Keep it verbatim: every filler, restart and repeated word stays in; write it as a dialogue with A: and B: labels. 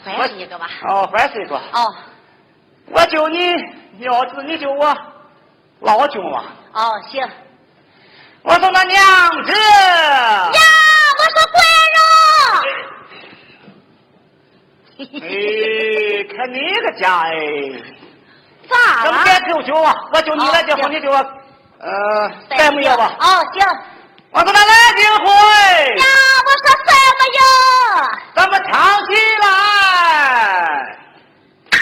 A: 翻是一个吧？
B: 哦，翻是一个。
A: 哦，
B: 我救你，要子你救我，老舅嘛。
A: 哦，行。
B: 我说那娘子
A: 呀，我说
B: 贵人。哎，看你个家哎，
A: 咋了？
B: 怎么该救救啊？我救你来结婚，你救我。呃，再没有吧？
A: 哦，行。
B: 我说那来订婚。
A: 呀，我说再没有。
B: 咱们唱戏